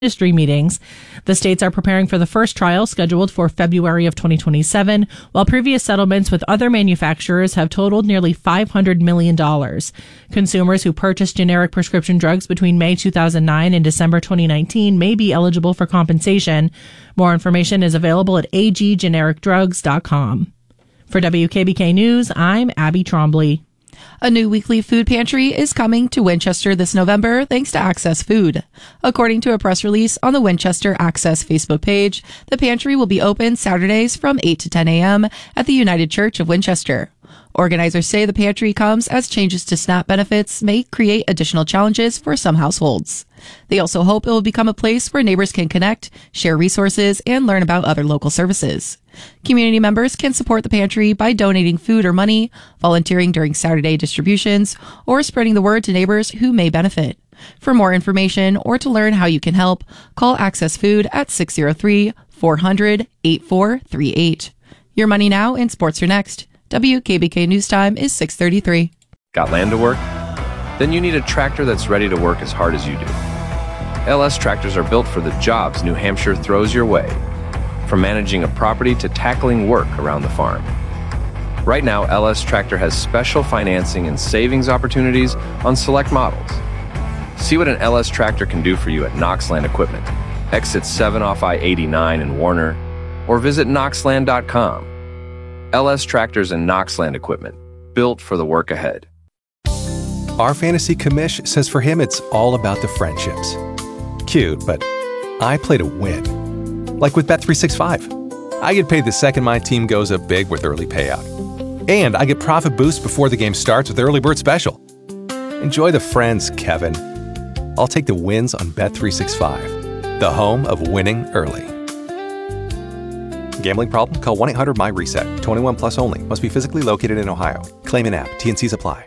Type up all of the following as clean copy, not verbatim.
industry meetings. The states are preparing for the first trial scheduled for February of 2027, while previous settlements with other manufacturers have totaled nearly $500 million. Consumers who purchased generic prescription drugs between May 2009 and December 2019 may be eligible for compensation. More information is available at aggenericdrugs.com. For WKBK News, I'm Abby Trombley. A new weekly food pantry is coming to Winchester this November thanks to Access Food. According to a press release on the Winchester Access Facebook page, the pantry will be open Saturdays from 8 to 10 a.m. at the United Church of Winchester. Organizers say the pantry comes as changes to SNAP benefits may create additional challenges for some households. They also hope it will become a place where neighbors can connect, share resources, and learn about other local services. Community members can support the pantry by donating food or money, volunteering during Saturday distributions, or spreading the word to neighbors who may benefit. For more information or to learn how you can help, call Access Food at 603-400-8438. Your Money Now and Sports Are Next. WKBK News Time is 6:33. Got land to work? Then you need a tractor that's ready to work as hard as you do. LS tractors are built for the jobs New Hampshire throws your way, from managing a property to tackling work around the farm. Right now, LS Tractor has special financing and savings opportunities on select models. See what an LS Tractor can do for you at Knoxland Equipment, exit 7 off I-89 in Warner, or visit knoxland.com. LS Tractors and Knoxland Equipment, built for the work ahead. Our fantasy commish says for him it's all about the friendships. Cute, but I play to win. Like with Bet365. I get paid the second my team goes up big with early payout. And I get profit boost before the game starts with Early Bird Special. Enjoy the friends, Kevin. I'll take the wins on Bet365, the home of winning early. Gambling problem? Call 1-800-MY-RESET. 21 plus only. Must be physically located in Ohio. Claim in app. T&Cs apply.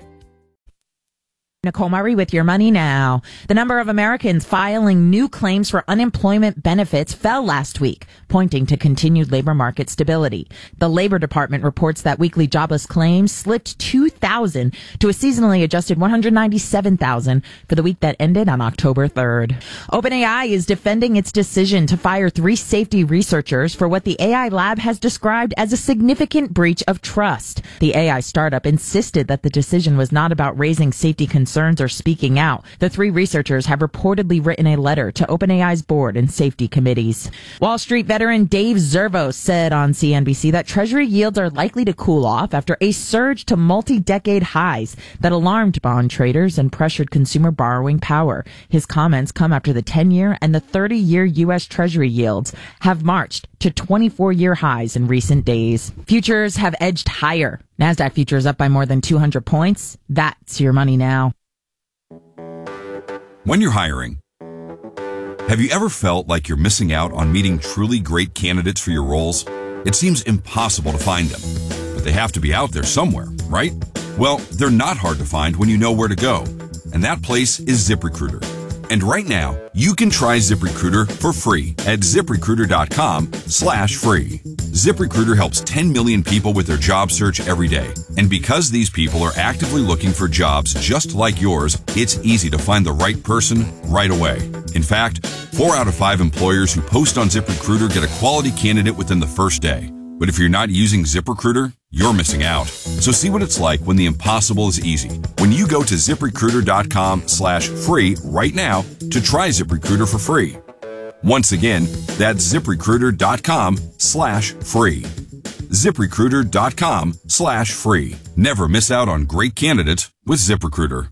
Nicole Murray with Your Money Now. The number of Americans filing new claims for unemployment benefits fell last week, pointing to continued labor market stability. The Labor Department reports that weekly jobless claims slipped 2,000 to a seasonally adjusted 197,000 for the week that ended on October 3rd. OpenAI is defending its decision to fire 3 safety researchers for what the AI lab has described as a significant breach of trust. The AI startup insisted that the decision was not about raising safety concerns or speaking out. The 3 researchers have reportedly written a letter to OpenAI's board and safety committees. Wall Street veteran Dave Zervos said on CNBC that Treasury yields are likely to cool off after a surge to multi-decade highs that alarmed bond traders and pressured consumer borrowing power. His comments come after the 10-year and the 30-year U.S. Treasury yields have marched to 24-year highs in recent days. Futures have edged higher. NASDAQ futures up by more than 200 points. That's Your Money Now. When you're hiring, have you ever felt like you're missing out on meeting truly great candidates for your roles? It seems impossible to find them, but they have to be out there somewhere, right? Well, they're not hard to find when you know where to go, and that place is ZipRecruiter. And right now, you can try ZipRecruiter for free at ZipRecruiter.com/free. ZipRecruiter helps 10 million people with their job search every day. And because these people are actively looking for jobs just like yours, it's easy to find the right person right away. In fact, 4 out of 5 employers who post on ZipRecruiter get a quality candidate within the first day. But if you're not using ZipRecruiter, you're missing out. So see what it's like when the impossible is easy. When you go to ZipRecruiter.com/free right now to try ZipRecruiter for free. Once again, that's ZipRecruiter.com/free. ZipRecruiter.com/free. Never miss out on great candidates with ZipRecruiter.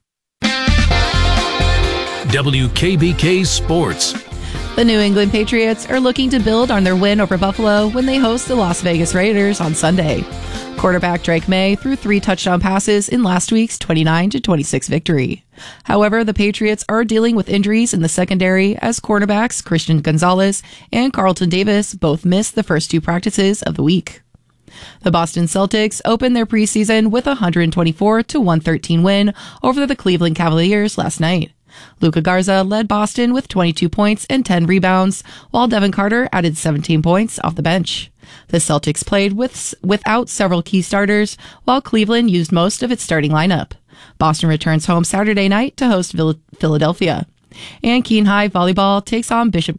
WKBK Sports. The New England Patriots are looking to build on their win over Buffalo when they host the Las Vegas Raiders on Sunday. Quarterback Drake May threw 3 touchdown passes in last week's 29-26 victory. However, the Patriots are dealing with injuries in the secondary as cornerbacks Christian Gonzalez and Carlton Davis both missed the first 2 practices of the week. The Boston Celtics opened their preseason with a 124-113 win over the Cleveland Cavaliers last night. Luka Garza led Boston with 22 points and 10 rebounds, while Devin Carter added 17 points off the bench. The Celtics played without several key starters, while Cleveland used most of its starting lineup. Boston returns home Saturday night to host Philadelphia. And Keene High Volleyball takes on Bishop